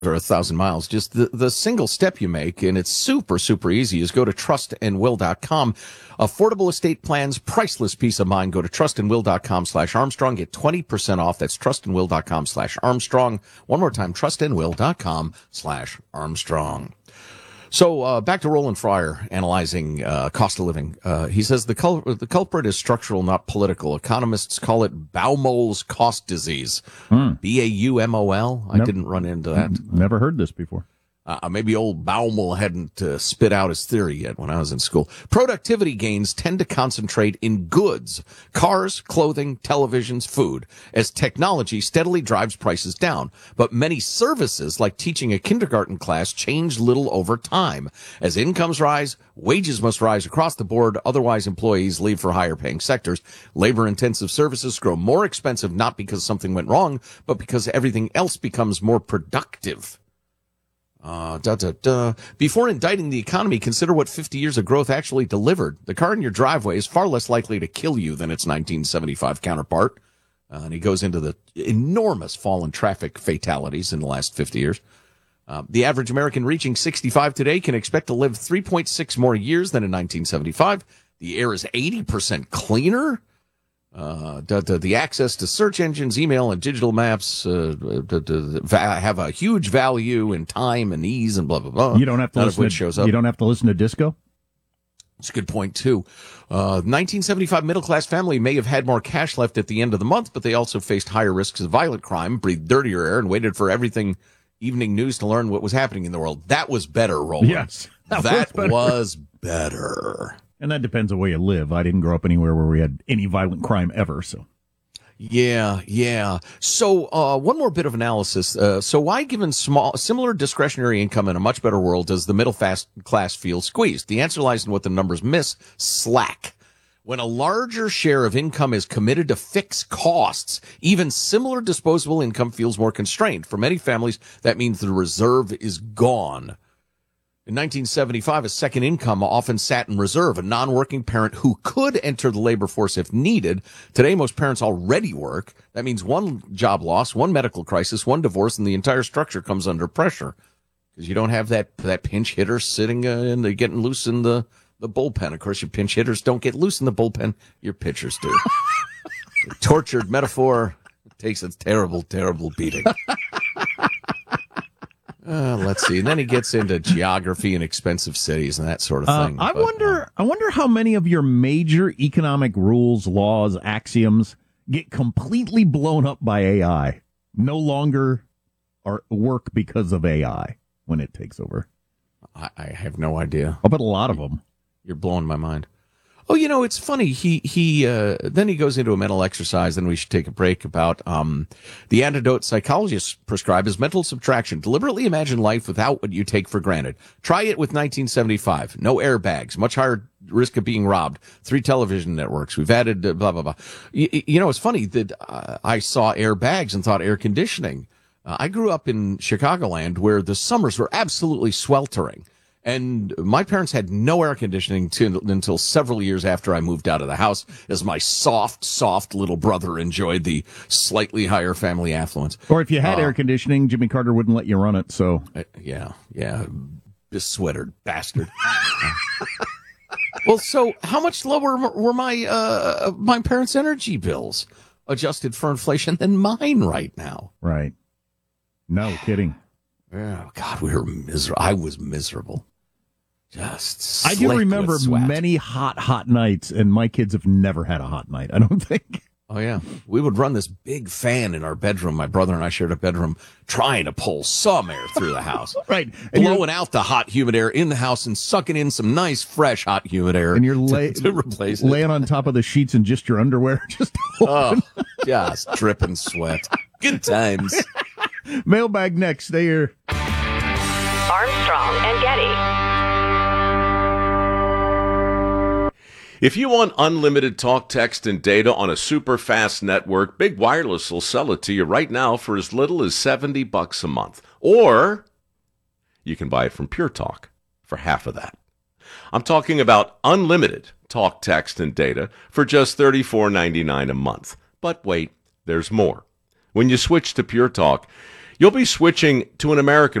or 1,000 miles. Just the single step you make, and it's super, super easy, is go to trustandwill.com. Affordable estate plans, priceless peace of mind. Go to trustandwill.com/Armstrong. Get 20% off. That's trustandwill.com/Armstrong. One more time, trustandwill.com/Armstrong. So back to Roland Fryer analyzing cost of living. He says the culprit is structural, not political. Economists call it Baumol's cost disease. Baumol? I didn't run into that. Never heard this before. Maybe old Baumol hadn't spit out his theory yet when I was in school. Productivity gains tend to concentrate in goods, cars, clothing, televisions, food, as technology steadily drives prices down. But many services, like teaching a kindergarten class, change little over time. As incomes rise, wages must rise across the board. Otherwise, employees leave for higher paying sectors. Labor-intensive services grow more expensive, not because something went wrong, but because everything else becomes more productive. Before indicting the economy, consider what 50 years of growth actually delivered. The car in your driveway is far less likely to kill you than its 1975 counterpart. And he goes into the enormous fall in traffic fatalities in the last 50 years. The average American reaching 65 today can expect to live 3.6 more years than in 1975. The air is 80% cleaner. The access to search engines, email, and digital maps have a huge value in time and ease and blah blah blah. You don't have to listen. You don't have to listen to disco. It's a good point too. 1975 middle class family may have had more cash left at the end of the month, but they also faced higher risks of violent crime, breathed dirtier air, and waited for everything evening news to learn what was happening in the world. That was better, Roland. Yes, that was better. And that depends on where you live. I didn't grow up anywhere where we had any violent crime ever, so. Yeah. So one more bit of analysis. So why, given similar discretionary income in a much better world, does the middle class feel squeezed? The answer lies in what the numbers miss: slack. When a larger share of income is committed to fixed costs, even similar disposable income feels more constrained. For many families, that means the reserve is gone. In 1975, a second income often sat in reserve, a non-working parent who could enter the labor force if needed. Today, most parents already work. That means one job loss, one medical crisis, one divorce, and the entire structure comes under pressure because you don't have that pinch hitter sitting and getting loose in the bullpen. Of course, your pinch hitters don't get loose in the bullpen. Your pitchers do. Tortured metaphor takes a terrible, terrible beating. Let's see. And then he gets into geography and expensive cities and that sort of thing. I wonder how many of your major economic rules, laws, axioms get completely blown up by AI. No longer work because of AI when it takes over. I have no idea. I'll bet a lot of them. You're blowing my mind. Oh, it's funny. He then he goes into a mental exercise. Then we should take a break about the antidote psychologists prescribe is mental subtraction. Deliberately imagine life without what you take for granted. Try it with 1975. No airbags. Much higher risk of being robbed. 3 television networks. We've added blah blah blah. It's funny that I saw airbags and thought air conditioning. I grew up in Chicagoland where the summers were absolutely sweltering. And my parents had no air conditioning until several years after I moved out of the house, as my soft little brother enjoyed the slightly higher family affluence. Or if you had air conditioning, Jimmy Carter wouldn't let you run it, so. Yeah. Besweatered bastard. Well, so how much lower were my parents' energy bills, adjusted for inflation, than mine right now? Right. No kidding. Oh, God, we were miserable. I was miserable. Just I do remember many hot nights, and my kids have never had a hot night, I don't think. Oh, yeah. We would run this big fan in our bedroom. My brother and I shared a bedroom, trying to pull some air through the house. Right. Blowing out the hot, humid air in the house and sucking in some nice, fresh, hot, humid air. And you're to replace laying on top of the sheets in just your underwear. Just dripping sweat. Good times. Mailbag next. Stay here. Armstrong and Getty. If you want unlimited talk, text, and data on a super fast network, Big Wireless will sell it to you right now for as little as $70 a month. Or you can buy it from Pure Talk for half of that. I'm talking about unlimited talk, text, and data for just $34.99 a month. But wait, there's more. When you switch to Pure Talk, You'll be switching to an American